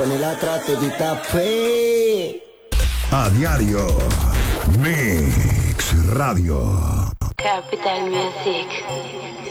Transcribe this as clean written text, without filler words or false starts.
Pone la traterita fe. A diario, Mix Radio. Capital Music.